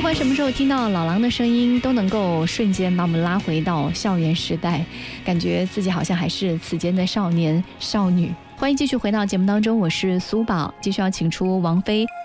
管什么时候听到老狼的声音，都能够瞬间把我们拉回到校园时代，感觉自己好像还是此间的少年少女。欢迎继续回到节目当中，我是苏宝，继续要请出王菲